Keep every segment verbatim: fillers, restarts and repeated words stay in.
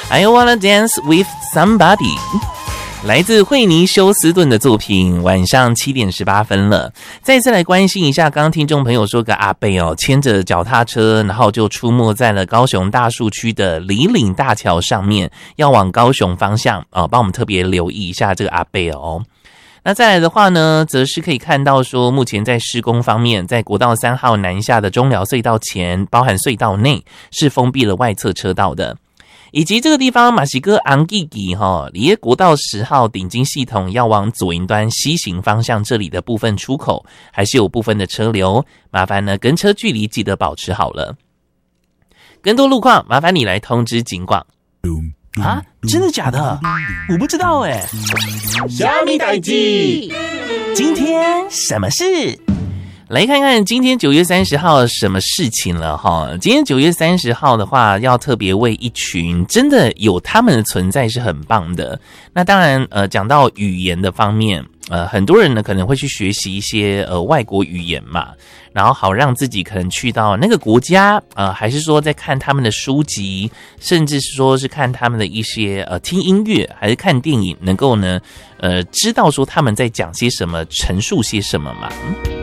I wanna dance with somebody， 来自惠妮休斯顿的作品。晚上七点十八分了，再次来关心一下，刚刚听众朋友说个阿伯哦，牵着脚踏车，然后就出没在了高雄大树区的里岭大桥上面，要往高雄方向哦，帮我们特别留意一下这个阿伯哦。那再来的话呢，则是可以看到说，目前在施工方面，在国道三号南下的中寮隧道前，包含隧道内是封闭了外侧车道的，以及这个地方马西哥昂吉吉哈，离国道十号顶金系统要往左营端西行方向这里的部分出口，还是有部分的车流，麻烦呢跟车距离记得保持好了。更多路况，麻烦你来通知警广。啊，真的假的？我不知道哎。 虾米代志？ 今天什么事？来看看今天九月三十号什么事情了哈。今天九月三十号的话，要特别为一群真的有他们的存在是很棒的。那当然，呃，讲到语言的方面，呃，很多人呢可能会去学习一些呃外国语言嘛，然后好让自己可能去到那个国家，呃，还是说在看他们的书籍，甚至是说是看他们的一些呃听音乐，还是看电影，能够呢呃知道说他们在讲些什么，陈述些什么嘛。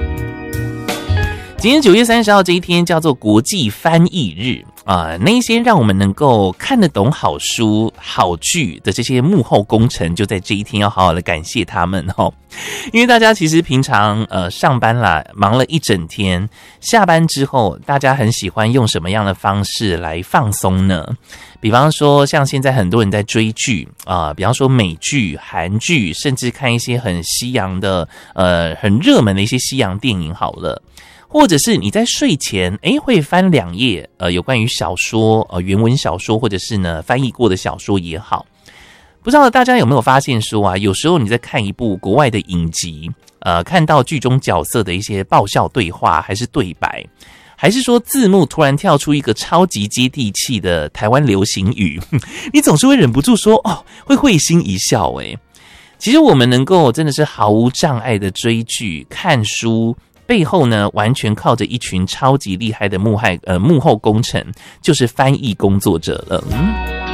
今天九月三十号这一天叫做国际翻译日啊、呃，那些让我们能够看得懂好书、好剧的这些幕后功臣，就在这一天要好好的感谢他们哦。因为大家其实平常呃上班啦，忙了一整天，下班之后，大家很喜欢用什么样的方式来放松呢？比方说，像现在很多人在追剧啊、呃，比方说美剧、韩剧，甚至看一些很西洋的呃很热门的一些西洋电影好了。或者是你在睡前诶会翻两页呃有关于小说呃原文小说，或者是呢翻译过的小说也好，不知道大家有没有发现说啊，有时候你在看一部国外的影集，呃看到剧中角色的一些爆笑对话，还是对白，还是说字幕突然跳出一个超级接地气的台湾流行语，你总是会忍不住说哦，会会心一笑诶。其实我们能够真的是毫无障碍的追剧看书，背后呢，完全靠着一群超级厉害的幕害呃幕后功臣，就是翻译工作者了。嗯